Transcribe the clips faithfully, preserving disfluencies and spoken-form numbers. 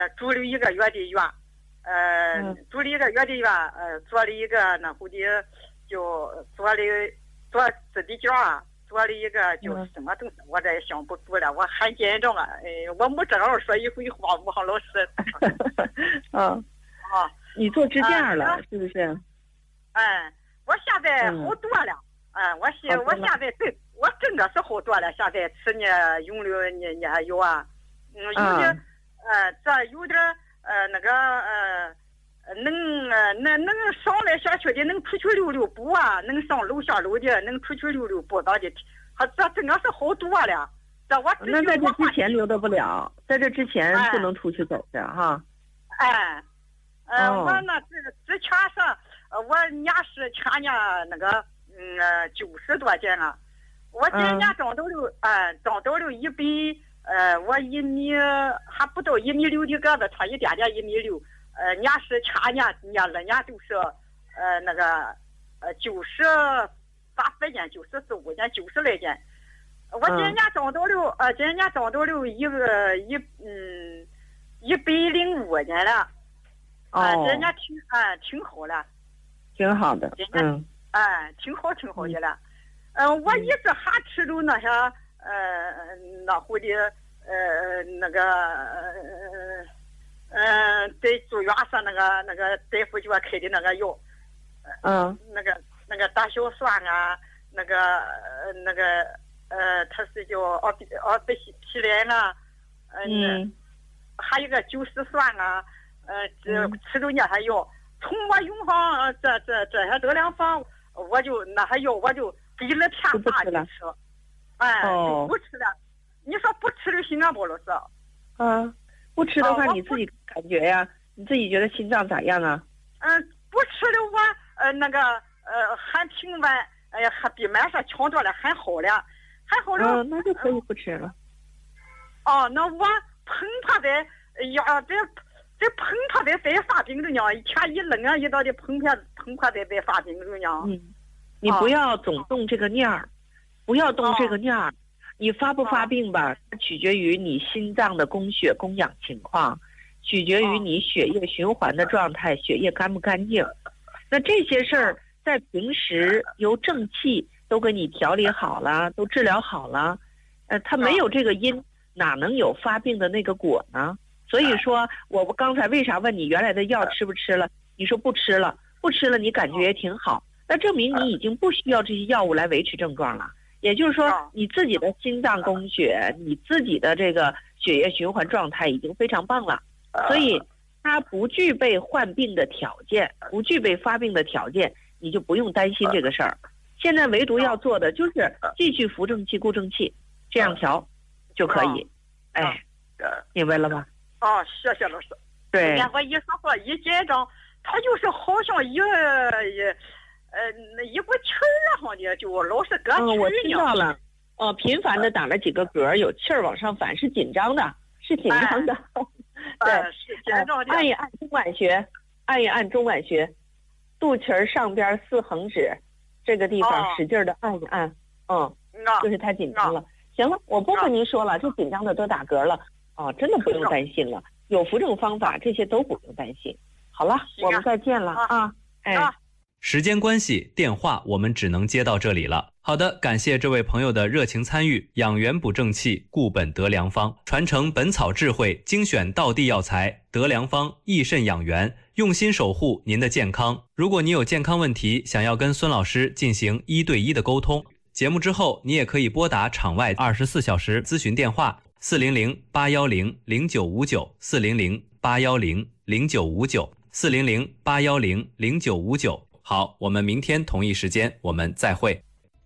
住了一个月的院，呃，嗯、住了一个月的院，呃，做了一个那户的，就做了做自己家啊，做了一个就什么东西，我这也想不住了，我很紧张啊，哎，我没正好说一回话，我和老师。 啊啊，你做支架了、啊、是不是？ 嗯，我现在好多了，嗯，嗯我现我现在对我真的是好多了，现在吃呢用了呢呢有啊，嗯，有的、啊、呃这有的呃那个呃能呃能能上来下去的，能出去溜溜步啊，能上楼下楼的，能出去溜溜步的，他这真的是好多了。这我那在这之前溜达不了，在这之前不能出去走的哈。 哎，呃，哦、我那之之前是，我年是前年那个嗯九十多斤了，我今年长到了，呃，长到了一百，呃，我一米还不到一米六的个子，差一点点一米六。呃，年是前年年二年都是，呃，那个，呃，九十八百斤，九十四五斤，九十来斤。我今年长到了，呃，今年长到了一个一嗯一百零五斤了。哦。呃，今年挺啊、呃、挺好了。 挺好的。嗯。 哎、呃，挺好挺好的了。嗯、呃，我一直还吃着那些呃那户的呃那个呃。嗯，在住院上那个那个大夫给我开的那个药， 嗯， 那个那个大硝酸啊，那个呃那个呃，它是叫奥比奥比匹林啊， 嗯， 还有个酒石酸啊，呃，这吃着那些药，从我用上这这这些德良方，我就那些药我就给了天大的吃，哎，就不吃了。你说不吃的心安不老师？ 啊。不吃的话，你自己感觉呀？你自己觉得心脏咋样啊？ 嗯，不吃的我呃那个呃还挺稳，哎呀还比蛮上强多了，还好了，还好了。 嗯，那就可以不吃了。 哦，那我碰他的呀，这这碰他的在发病着呢，一天一扔啊，一到的碰他碰他的在发病着呢。 嗯，你不要总动这个念儿，不要动这个念儿。你发不发病吧，它取决于你心脏的供血供氧情况，取决于你血液循环的状态，血液干不干净。那这些事儿在平时由正气都给你调理好了，都治疗好了，呃，它没有这个因，哪能有发病的那个果呢？所以说，我刚才为啥问你原来的药吃不吃了？你说不吃了，不吃了，你感觉也挺好，那证明你已经不需要这些药物来维持症状了。也就是说，你自己的心脏供血，你自己的这个血液循环状态已经非常棒了，所以它不具备患病的条件，不具备发病的条件，你就不用担心这个事儿。现在唯独要做的就是继续扶正气、固正气，这样调就可以。哎，明白了吗？ 哦，谢谢老师。 对， 我一说话一紧张，他就是好像一也。呃，那一股气儿好的就老是搁气儿呢。 嗯，我知道了。哦、呃，频繁的打了几个嗝，有气儿往上反，是紧张的，是紧张的。 哎、 对、 呃，是紧张的。 按一按中脘穴，按一按中脘穴，肚脐儿上边四横指这个地方使劲的按一按， 哦、 嗯，就是太紧张了。行了，我不和您说了，这紧张的都打嗝了。哦，真的不用担心了，有扶正方法，这些都不用担心。好了，我们再见了啊！哎。啊时间关系，电话我们只能接到这里了。好的，感谢这位朋友的热情参与。养元补正气，固本得良方，传承本草智慧，精选道地药材，得良方益肾养元，用心守护您的健康。如果你有健康问题，想要跟孙老师进行一对一的沟通，节目之后你也可以拨打场外二十四小时咨询电话四零零八一零零九五九四零零八一零零九五九四零零八一零零九五九。好，我们明天同一时间我们再会。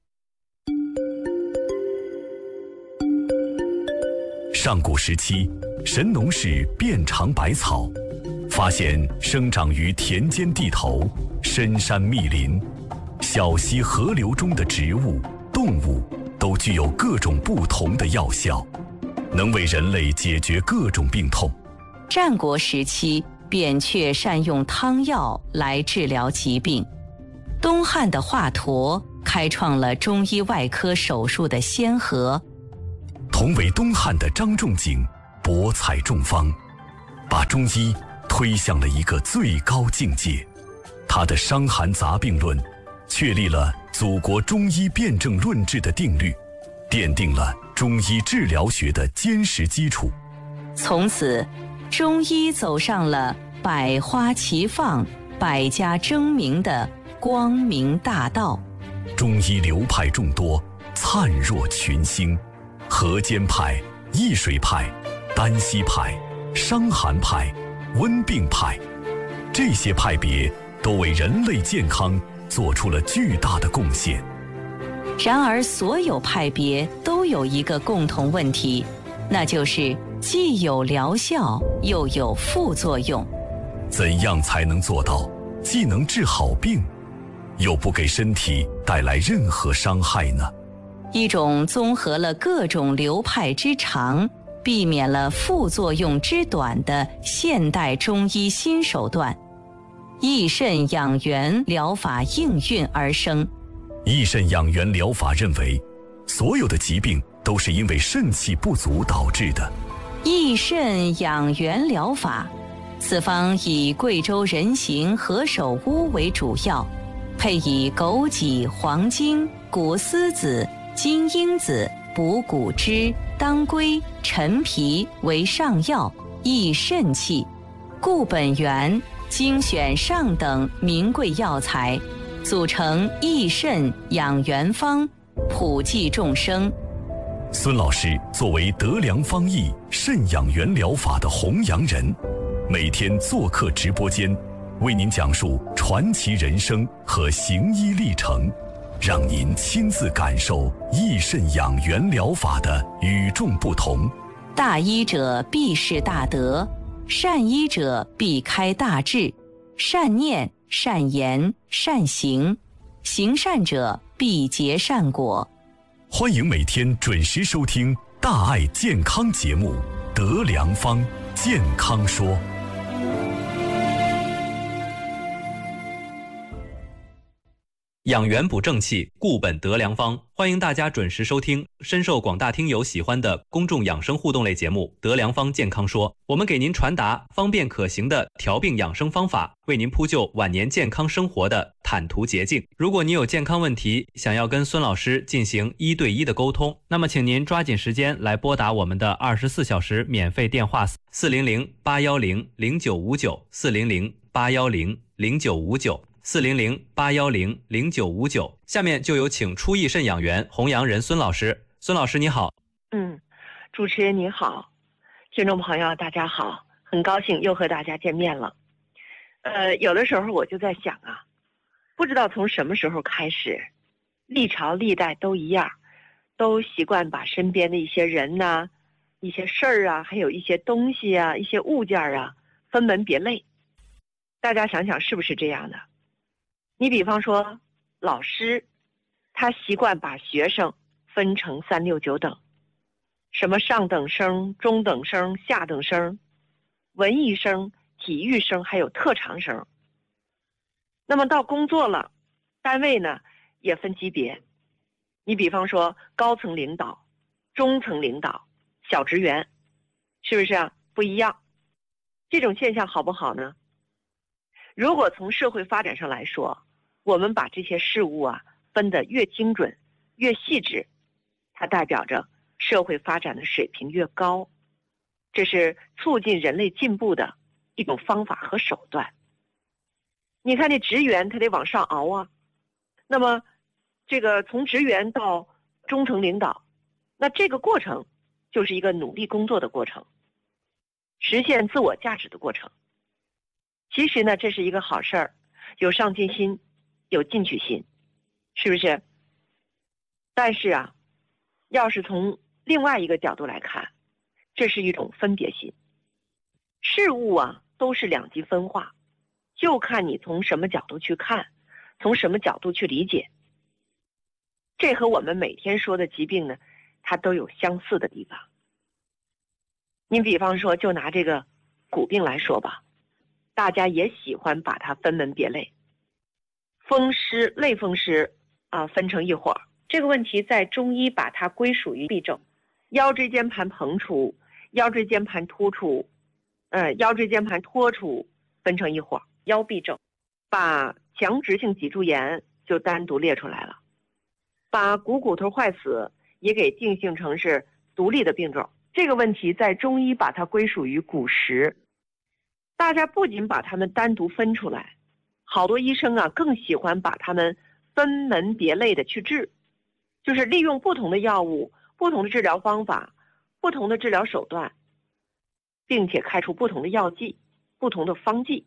上古时期，神农氏遍尝百草，发现生长于田间地头、深山密林、小溪河流中的植物、动物都具有各种不同的药效，能为人类解决各种病痛。 战国时期，扁鹊善用汤药来治疗疾病。东汉的华佗开创了中医外科手术的先河。 同为东汉的张仲景博采众方， 把中医推向了一个最高境界。他的《伤寒杂病论》确立了祖国中医辨证论治的定律，奠定了中医治疗学的坚实基础。 从此，中医走上了百花齐放、百家争鸣的光明大道。 中医流派众多，灿若群星，河间派、易水派、丹溪派、伤寒派、温病派，这些派别都为人类健康做出了巨大的贡献。 然而，所有派别都有一个共同问题，那就是既有疗效，又有副作用。 怎样才能做到既能治好病，又不给身体带来任何伤害呢？ 一种综合了各种流派之长，避免了副作用之短的现代中医新手段——益肾养元疗法应运而生。 益肾养元疗法认为，所有的疾病都是因为肾气不足导致的。 益肾养元疗法，此方以贵州人形何首乌为主要，配以枸杞、黄精、谷丝子、金樱子、补骨脂、当归、陈皮为上药，益肾气，固本源，精选上等名贵药材，组成益肾养元方，普济众生。 孙老师作为德良方益肾养元疗法的弘扬人，每天做客直播间，为您讲述传奇人生和行医历程，让您亲自感受益肾养元疗法的与众不同。 大医者必是大德，善医者必开大智，善念、善言、善行，行善者必结善果。 欢迎每天准时收听大爱健康节目《德良方健康说》。 养元补正气，固本得良方。欢迎大家准时收听深受广大听友喜欢的公众养生互动类节目《德良方健康说》。我们给您传达方便可行的调病养生方法，为您铺就晚年健康生活的坦途捷径。如果你有健康问题，想要跟孙老师进行一对一的沟通，那么请您抓紧时间来拨打我们的二十四小时免费电话四零零八幺零零九五九四零零八幺零零九五九。四零零八幺零零九五九。下面就有请初益肾养元弘扬人孙老师。孙老师你好。 嗯，主持人你好，听众朋友大家好，很高兴又和大家见面了。呃，有的时候我就在想啊，不知道从什么时候开始，历朝历代都一样，都习惯把身边的一些人呐、啊、一些事儿啊，还有一些东西啊、一些物件啊，分门别类。大家想想是不是这样的？你比方说老师，他习惯把学生分成三六九等，什么上等生、中等生、下等生、文艺生、体育生，还有特长生。那么到工作了，单位呢也分级别，你比方说高层领导、中层领导、小职员，是不是啊？不一样。这种现象好不好呢？如果从社会发展上来说，我们把这些事物啊分得越精准越细致，它代表着社会发展的水平越高，这是促进人类进步的一种方法和手段。你看这职员他得往上熬啊，那么这个从职员到中层领导，那这个过程就是一个努力工作的过程，实现自我价值的过程。其实呢，这是一个好事儿，有上进心，有进取心，是不是？但是啊，要是从另外一个角度来看，这是一种分别心。事物啊都是两极分化，就看你从什么角度去看，从什么角度去理解。这和我们每天说的疾病呢，它都有相似的地方。你比方说，就拿这个骨病来说吧，大家也喜欢把它分门别类。风湿、类风湿啊，分成一伙儿。这个问题在中医把它归属于痹症，腰椎间盘膨出、腰椎间盘突出、 呃，腰椎间盘脱出分成一伙，腰臂症，把强直性脊柱炎就单独列出来了，把股骨头坏死也给定性成是独立的病种。这个问题在中医把它归属于骨实，大家不仅把它们单独分出来，好多医生啊更喜欢把它们分门别类的去治，就是利用不同的药物、不同的治疗方法、不同的治疗手段，并且开出不同的药剂、不同的方剂。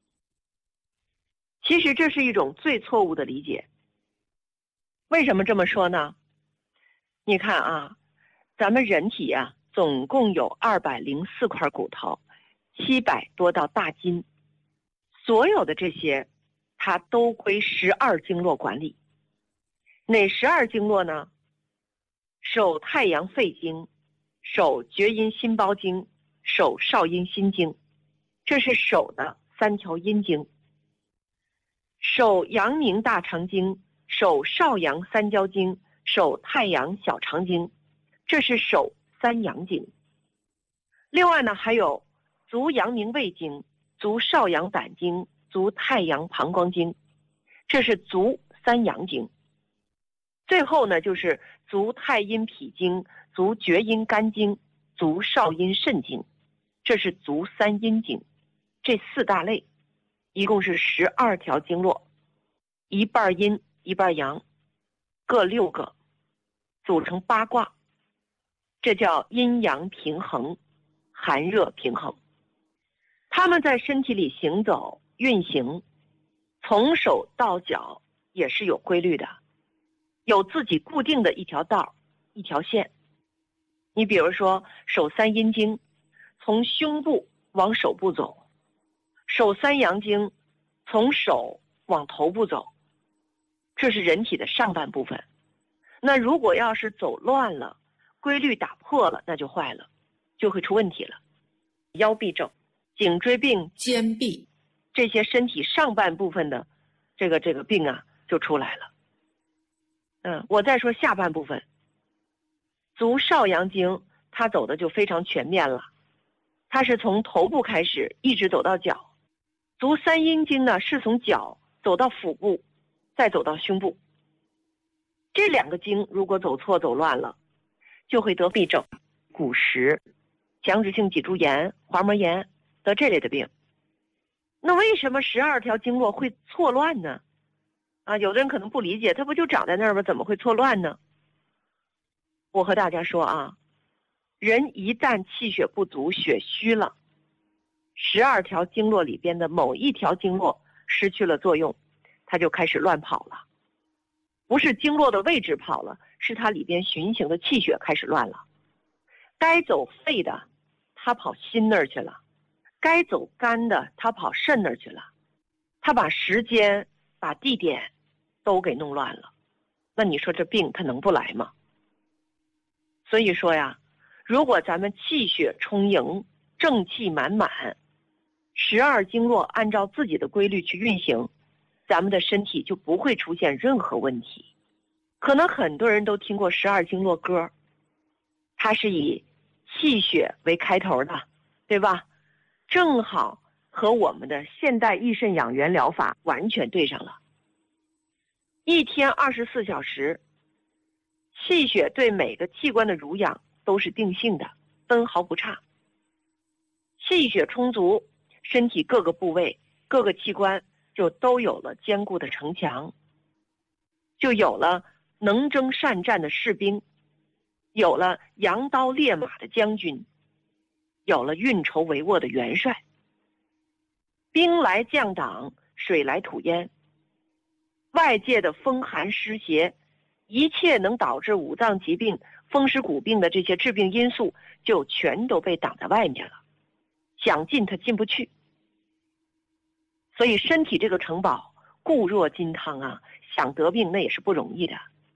其实这是一种最错误的理解。为什么这么说呢？你看啊，咱们人体啊总共有二百零四块骨头，七百多道大筋，所有的这些它都归十二经络管理。哪十二经络呢？手太阳肺经，手厥阴心包经，手少阴心经，这是手的三条阴经。手阳明大肠经，手少阳三焦经，手太阳小肠经，这是手三阳经。另外呢，还有足阳明胃经、足少阳胆经、足太阳膀胱经，这是足三阳经。最后呢，就是足太阴脾经、足厥阴肝经、足少阴肾经，这是足三阴经。这四大类一共是十二条经络，一半阴一半阳，各六个，组成八卦，这叫阴阳平衡、寒热平衡。它们在身体里行走运行，从手到脚也是有规律的，有自己固定的一条道一条线。你比如说手三阴经从胸部往手部走，手三阳经从手往头部走，这是人体的上半部分。那如果要是走乱了，规律打破了，那就坏了，就会出问题了。腰臂症、颈椎病、 肩臂， 这些身体上半部分的这个这个病啊就出来了。嗯，我再说下半部分，足少阳经它走的就非常全面了，它是从头部开始一直走到脚。足三阴经呢是从脚走到腹部，再走到胸部。这两个经如果走错走乱了，就会得臂症、骨实、强直性脊柱炎、滑膜炎得这类的病。那为什么十二条经络会错乱呢？啊，有的人可能不理解，它不就长在那儿吗？怎么会错乱呢？我和大家说啊，人一旦气血不足、血虚了，十二条经络里边的某一条经络失去了作用，它就开始乱跑了。不是经络的位置跑了，是它里边循行的气血开始乱了。该走肺的，它跑心那儿去了；该走肝的，它跑肾那儿去了。它把时间、把地点都给弄乱了。那你说这病它能不来吗？所以说呀，如果咱们气血充盈、正气满满，十二经络按照自己的规律去运行，咱们的身体就不会出现任何问题。可能很多人都听过十二经络歌，它是以气血为开头的，对吧？正好和我们的现代益肾养元疗法完全对上了。一天二十四小时，气血对每个器官的濡养都是定性的，分毫不差。气血充足，身体各个部位、各个器官就都有了坚固的城墙，就有了能征善战的士兵，有了扬刀烈马的将军，有了运筹帷幄的元帅。兵来将挡，水来土淹，外界的风寒湿邪，一切能导致五脏疾病、风湿骨病的这些致病因素就全都被挡在外面了，想进它进不去。所以身体这个城堡固若金汤啊，想得病那也是不容易的。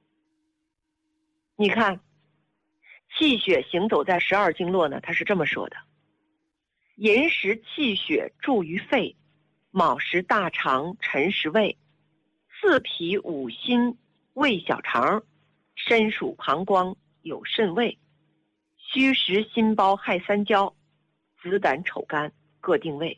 你看气血行走在十二经络呢，它是这么说的：寅时气血注于肺，卯时大肠，辰时胃，四脾五心胃小肠，申属膀胱有肾胃，戌时心包亥三焦， 子胆丑肝各定位。